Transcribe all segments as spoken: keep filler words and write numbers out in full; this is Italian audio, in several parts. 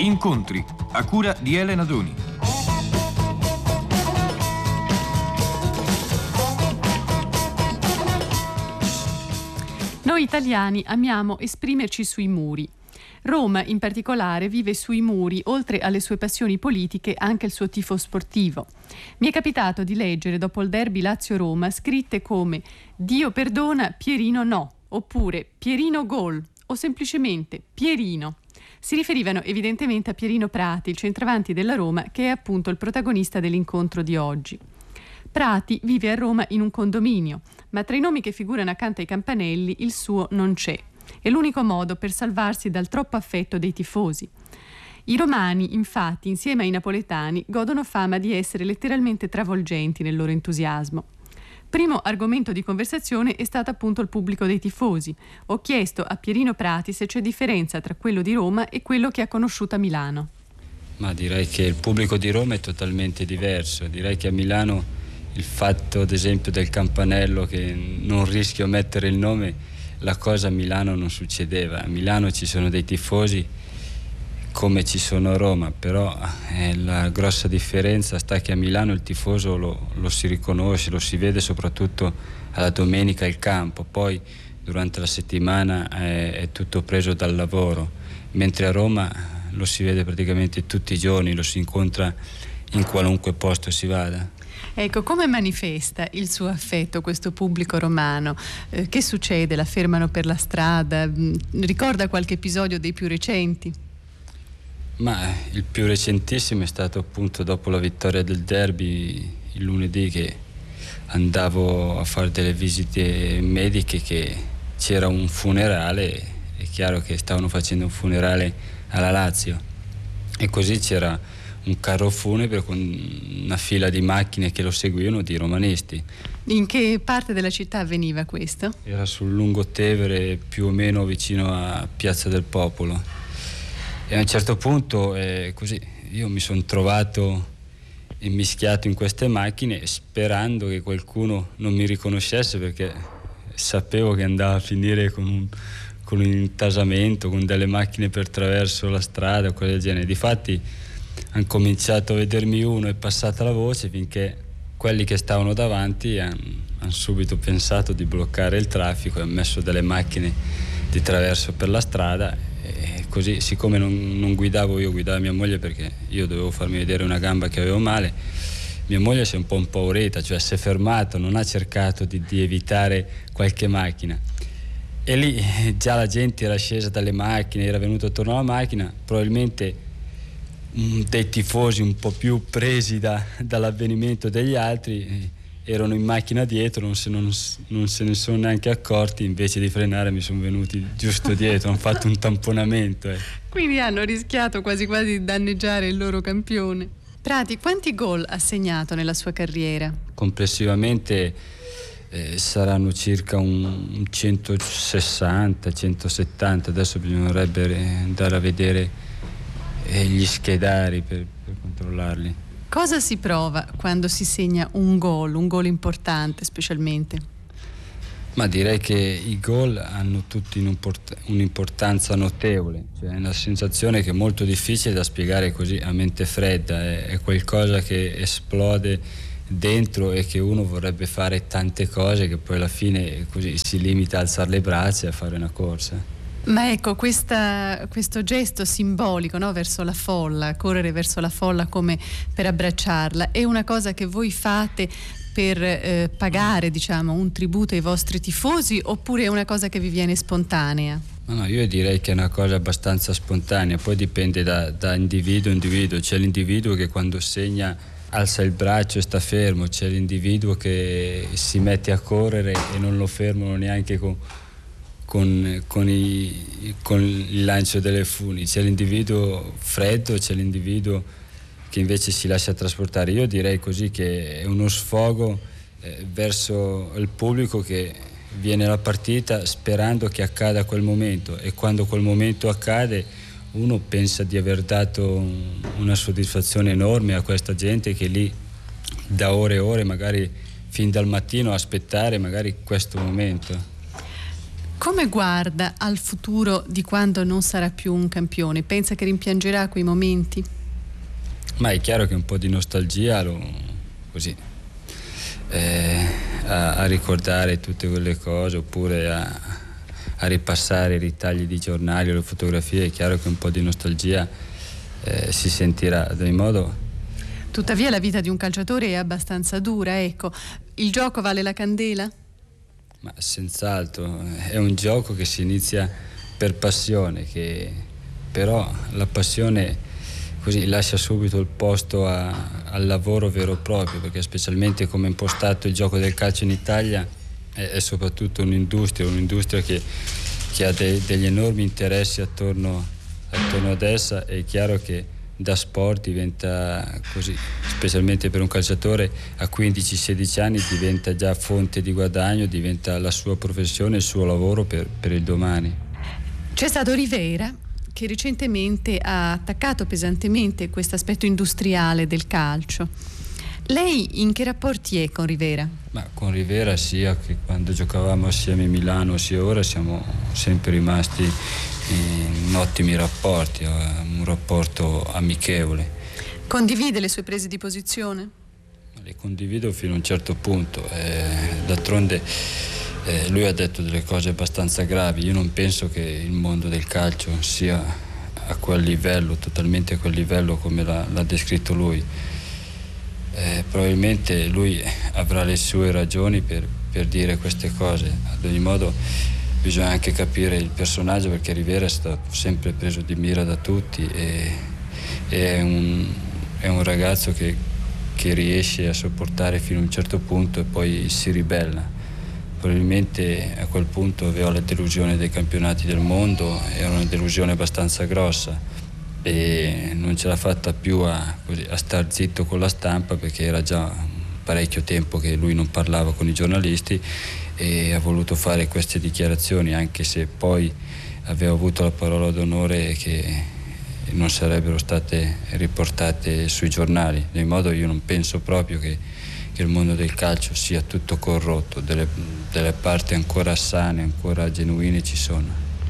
Incontri, a cura di Elena Doni. Noi italiani amiamo esprimerci sui muri. Roma, in particolare, vive sui muri, oltre alle sue passioni politiche, anche il suo tifo sportivo. Mi è capitato di leggere, dopo il derby Lazio-Roma, scritte come «Dio perdona, Pierino no», oppure «Pierino gol», o semplicemente «Pierino». Si riferivano evidentemente a Pierino Prati, il centravanti della Roma, che è appunto il protagonista dell'incontro di oggi. Prati vive a Roma in un condominio, ma tra i nomi che figurano accanto ai campanelli il suo non c'è. È l'unico modo per salvarsi dal troppo affetto dei tifosi. I romani, infatti, insieme ai napoletani, godono fama di essere letteralmente travolgenti nel loro entusiasmo. Primo argomento di conversazione è stato appunto il pubblico dei tifosi. Ho chiesto a Pierino Prati se c'è differenza tra quello di Roma e quello che ha conosciuto a Milano. Ma direi che il pubblico di Roma è totalmente diverso. Direi che a Milano il fatto, ad esempio, del campanello, che non rischio mettere il nome, la cosa a Milano non succedeva. A Milano ci sono dei tifosi come ci sono a Roma, però eh, la grossa differenza sta che a Milano il tifoso lo, lo si riconosce, lo si vede soprattutto alla domenica al campo, poi durante la settimana è, è tutto preso dal lavoro, mentre a Roma lo si vede praticamente tutti i giorni, lo si incontra in qualunque posto si vada. Ecco, come manifesta il suo affetto questo pubblico romano? Eh, che succede? La fermano per la strada? Ricorda qualche episodio dei più recenti? Ma il più recentissimo è stato appunto dopo la vittoria del derby il lunedì, che andavo a fare delle visite mediche, che c'era un funerale, è chiaro che stavano facendo un funerale alla Lazio, e così c'era un carro funebre con una fila di macchine che lo seguivano, di romanisti. In che parte della città avveniva questo? Era sul Lungotevere, più o meno vicino a Piazza del Popolo. E a un certo punto eh, così io mi sono trovato immischiato in queste macchine, sperando che qualcuno non mi riconoscesse, perché sapevo che andava a finire con un, con un intasamento, con delle macchine per traverso la strada o cose del genere. Difatti hanno cominciato a vedermi uno, è passata la voce, finché quelli che stavano davanti hanno han subito pensato di bloccare il traffico e hanno messo delle macchine di traverso per la strada. E così, siccome non, non guidavo io, guidava mia moglie, perché io dovevo farmi vedere una gamba che avevo male, mia moglie si è un po' impaurita, cioè si è fermata, non ha cercato di, di evitare qualche macchina. E lì già la gente era scesa dalle macchine, era venuta attorno alla macchina, probabilmente dei tifosi un po' più presi da, dall'avvenimento degli altri erano in macchina dietro, non se, non, non se ne sono neanche accorti, invece di frenare mi sono venuti giusto dietro, hanno fatto un tamponamento. Eh. Quindi hanno rischiato quasi quasi di danneggiare il loro campione. Prati, quanti gol ha segnato nella sua carriera? Complessivamente eh, saranno circa un centosessanta centosettanta, adesso bisognerebbe andare a vedere eh, gli schedari per, per controllarli. Cosa si prova quando si segna un gol, un gol importante specialmente? Ma direi che i gol hanno tutti un'importanza notevole, cioè è una sensazione che è molto difficile da spiegare così a mente fredda, è, è qualcosa che esplode dentro e che uno vorrebbe fare tante cose, che poi alla fine così si limita a alzare le braccia e a fare una corsa. Ma ecco, questa, questo gesto simbolico, no, verso la folla, correre verso la folla come per abbracciarla, è una cosa che voi fate per eh, pagare, diciamo, un tributo ai vostri tifosi, oppure è una cosa che vi viene spontanea? No, no, io direi che è una cosa abbastanza spontanea, poi dipende da, da individuo a individuo. C'è l'individuo che quando segna alza il braccio e sta fermo, c'è l'individuo che si mette a correre e non lo fermano neanche con Con, con, i, con il lancio delle funi, c'è l'individuo freddo, c'è l'individuo che invece si lascia trasportare. Io direi così che è uno sfogo eh, verso il pubblico che viene alla partita sperando che accada quel momento, e quando quel momento accade uno pensa di aver dato un, una soddisfazione enorme a questa gente che lì da ore e ore, magari fin dal mattino, a aspettare magari questo momento. Come guarda al futuro di quando non sarà più un campione? Pensa che rimpiangerà quei momenti? Ma è chiaro che un po' di nostalgia lo, così eh, a, a ricordare tutte quelle cose, oppure a, a ripassare i ritagli di giornali o le fotografie, è chiaro che un po' di nostalgia eh, si sentirà. Ad ogni modo, tuttavia la vita di un calciatore è abbastanza dura, ecco. Il gioco vale la candela? Ma senz'altro, è un gioco che si inizia per passione, che però la passione così lascia subito il posto a, al lavoro vero e proprio, perché specialmente come è impostato il gioco del calcio in Italia è, è soprattutto un'industria, un'industria che, che ha de, degli enormi interessi attorno, attorno ad essa. È chiaro che da sport diventa così, specialmente per un calciatore a quindici sedici anni, diventa già fonte di guadagno, diventa la sua professione, il suo lavoro per, per il domani. C'è stato Rivera che recentemente ha attaccato pesantemente questo aspetto industriale del calcio. Lei in che rapporti è con Rivera? Ma con Rivera, sia che quando giocavamo assieme a Milano sia ora, siamo sempre rimasti in ottimi rapporti, un rapporto amichevole. Condivide le sue prese di posizione? Le condivido fino a un certo punto, eh, d'altronde eh, lui ha detto delle cose abbastanza gravi. Io non penso che il mondo del calcio sia a quel livello, totalmente a quel livello come l'ha, l'ha descritto lui. Eh, probabilmente lui avrà le sue ragioni per, per dire queste cose. Ad ogni modo bisogna anche capire il personaggio, perché Rivera è stato sempre preso di mira da tutti e, e è, un, è un ragazzo che, che riesce a sopportare fino a un certo punto e poi si ribella. Probabilmente a quel punto aveva la delusione dei campionati del mondo, era una delusione abbastanza grossa e non ce l'ha fatta più a, così, a star zitto con la stampa, perché era già parecchio tempo che lui non parlava con i giornalisti e ha voluto fare queste dichiarazioni, anche se poi aveva avuto la parola d'onore che non sarebbero state riportate sui giornali. In modo io non penso proprio che che il mondo del calcio sia tutto corrotto, delle, delle parti ancora sane, ancora genuine ci sono.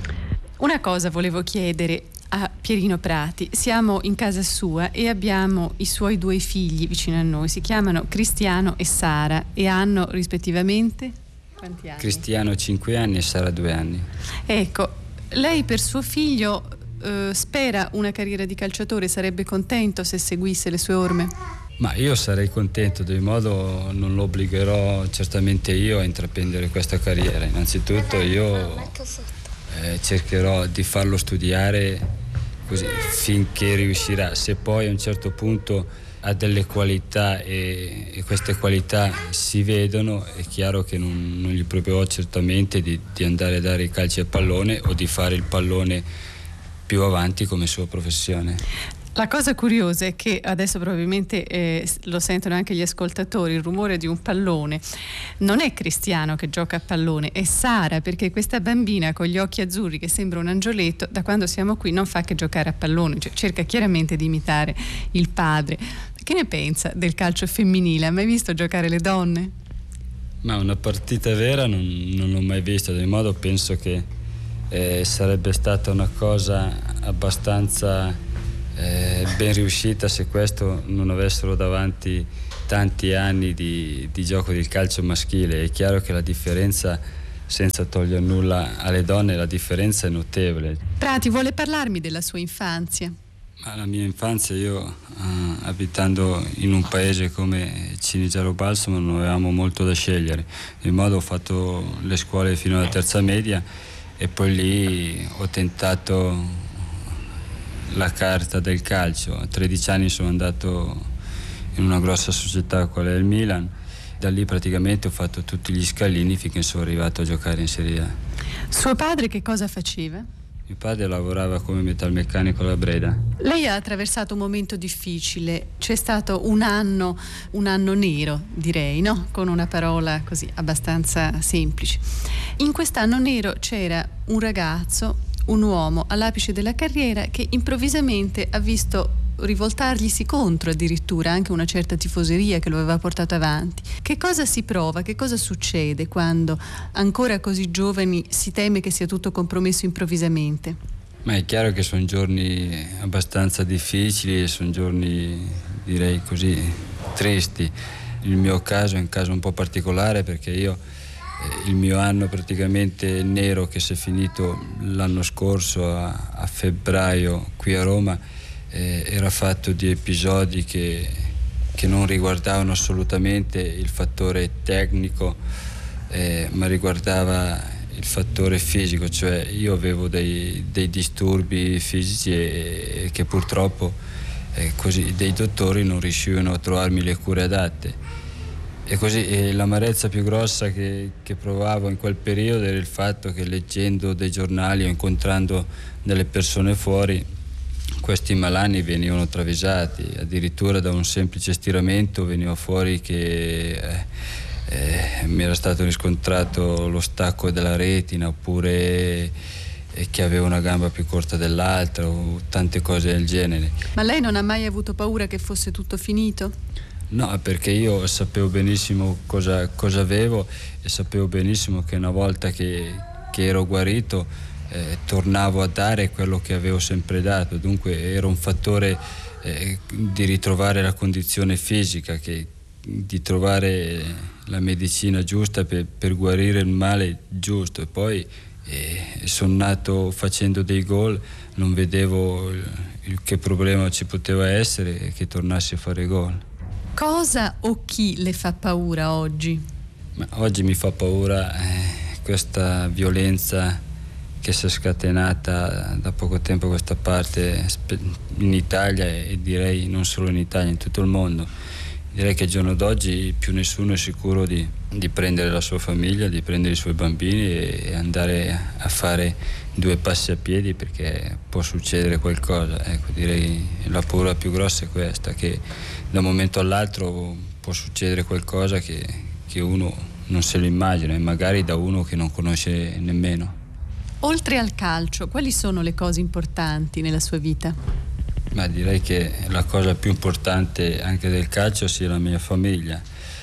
Una cosa volevo chiedere a Pierino Prati. Siamo in casa sua e abbiamo i suoi due figli vicino a noi, si chiamano Cristiano e Sara e hanno rispettivamente quanti anni? Cristiano cinque anni e Sara due anni. Ecco, lei per suo figlio eh, spera una carriera di calciatore, sarebbe contento se seguisse le sue orme? Ma io sarei contento, di modo non lo obbligherò certamente io a intraprendere questa carriera. Innanzitutto io eh, cercherò di farlo studiare così finché riuscirà. Se poi a un certo punto ha delle qualità e, e queste qualità si vedono, è chiaro che non, non gli proporrò certamente di, di andare a dare i calci al pallone o di fare il pallone più avanti come sua professione. La cosa curiosa è che adesso probabilmente eh, lo sentono anche gli ascoltatori, il rumore di un pallone. Non è Cristiano che gioca a pallone, è Sara, perché questa bambina con gli occhi azzurri che sembra un angioletto, da quando siamo qui non fa che giocare a pallone, cioè cerca chiaramente di imitare il padre. Che ne pensa del calcio femminile? Ha mai visto giocare le donne? Ma una partita vera non, non l'ho mai vista, di modo penso che eh, sarebbe stata una cosa abbastanza Eh, ben riuscita se questo non avessero davanti tanti anni di, di gioco del calcio maschile. È chiaro che la differenza, senza togliere nulla alle donne, la differenza è notevole. Prati, vuole parlarmi della sua infanzia? Ma la mia infanzia, io eh, abitando in un paese come Cinigiaro Balsamo non avevamo molto da scegliere, in modo ho fatto le scuole fino alla terza media e poi lì ho tentato la carta del calcio. A tredici anni sono andato in una grossa società qual è il Milan, da lì praticamente ho fatto tutti gli scalini finché sono arrivato a giocare in Serie A. Suo padre che cosa faceva? Mio padre lavorava come metalmeccanico alla Breda. Lei ha attraversato un momento difficile, c'è stato un anno, un anno nero direi, no? Con una parola così abbastanza semplice. In quest'anno nero c'era un ragazzo, un uomo all'apice della carriera che improvvisamente ha visto rivoltarglisi contro addirittura, anche una certa tifoseria che lo aveva portato avanti. Che cosa si prova, che cosa succede quando ancora così giovani si teme che sia tutto compromesso improvvisamente? Ma è chiaro che sono giorni abbastanza difficili e sono giorni, direi così, tristi. Il mio caso è un caso un po' particolare perché io eh, il mio anno praticamente nero che si è finito l'anno scorso a, a febbraio qui a Roma Eh, era fatto di episodi che, che non riguardavano assolutamente il fattore tecnico, eh, ma riguardava il fattore fisico, cioè io avevo dei, dei disturbi fisici e, e che purtroppo eh, così, dei dottori non riuscivano a trovarmi le cure adatte. E così e l'amarezza più grossa che, che provavo in quel periodo era il fatto che leggendo dei giornali o incontrando delle persone fuori, questi malanni venivano travisati, addirittura da un semplice stiramento veniva fuori che eh, eh, mi era stato riscontrato lo stacco della retina, oppure eh, che aveva una gamba più corta dell'altra, o tante cose del genere. Ma lei non ha mai avuto paura che fosse tutto finito? No, perché io sapevo benissimo cosa, cosa avevo e sapevo benissimo che una volta che, che ero guarito Eh, tornavo a dare quello che avevo sempre dato, dunque era un fattore eh, di ritrovare la condizione fisica, che, di trovare la medicina giusta per, per guarire il male giusto. E poi eh, sono nato facendo dei gol, non vedevo il, il, che problema ci poteva essere che tornassi a fare gol. Cosa o chi le fa paura oggi? Ma oggi mi fa paura eh, questa violenza che si è scatenata da poco tempo a questa parte in Italia, e direi non solo in Italia, in tutto il mondo. Direi che al giorno d'oggi più nessuno è sicuro di, di prendere la sua famiglia, di prendere i suoi bambini e andare a fare due passi a piedi perché può succedere qualcosa. Ecco, direi la paura più grossa è questa, che da un momento all'altro può succedere qualcosa che, che uno non se lo immagina, e magari da uno che non conosce nemmeno. Oltre al calcio, quali sono le cose importanti nella sua vita? Ma direi che la cosa più importante anche del calcio sia la mia famiglia.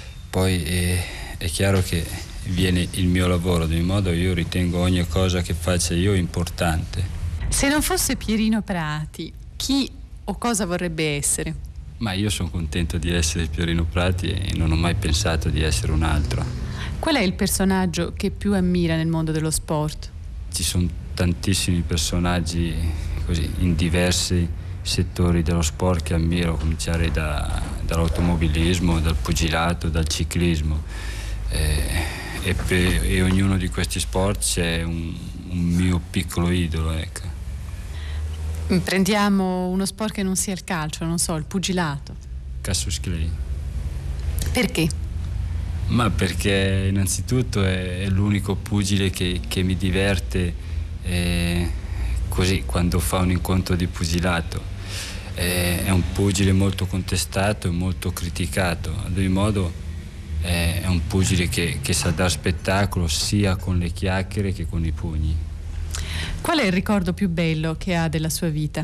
Poi è, è chiaro che viene il mio lavoro, di modo io ritengo ogni cosa che faccia io importante. Se non fosse Pierino Prati, chi o cosa vorrebbe essere? Ma io sono contento di essere Pierino Prati e non ho mai pensato di essere un altro. Qual è il personaggio che più ammira nel mondo dello sport? Ci sono tantissimi personaggi così in diversi settori dello sport che ammiro, a cominciare da, dall'automobilismo, dal pugilato, dal ciclismo, eh, e, per, e ognuno di questi sport c'è un, un mio piccolo idolo, ecco. Prendiamo uno sport che non sia il calcio, non so, il pugilato. Cassius Clay. Perché? Ma perché innanzitutto è, è l'unico pugile che, che mi diverte eh, così quando fa un incontro di pugilato. Eh, è un pugile molto contestato e molto criticato, ad ogni modo eh, è un pugile che, che sa dar spettacolo sia con le chiacchiere che con i pugni. Qual è il ricordo più bello che ha della sua vita?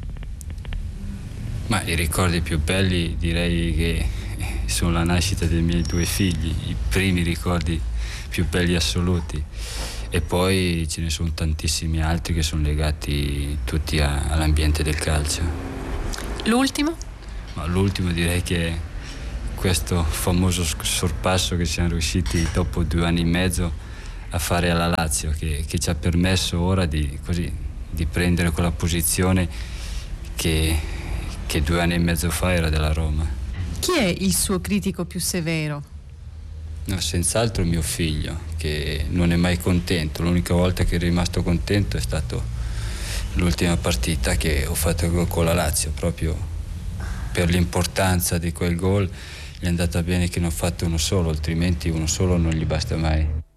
Ma i ricordi più belli direi che sono la nascita dei miei due figli, i primi ricordi più belli assoluti, e poi ce ne sono tantissimi altri che sono legati tutti a, all'ambiente del calcio. L'ultimo? Ma l'ultimo direi che è questo famoso sorpasso che siamo riusciti dopo due anni e mezzo a fare alla Lazio, che, che ci ha permesso ora di, così, di prendere quella posizione che, che due anni e mezzo fa era della Roma. Chi è il suo critico più severo? No, senz'altro mio figlio, che non è mai contento. L'unica volta che è rimasto contento è stato l'ultima partita che ho fatto gol con la Lazio, proprio per l'importanza di quel gol. Gli è andata bene che ne ho fatto uno solo, altrimenti uno solo non gli basta mai.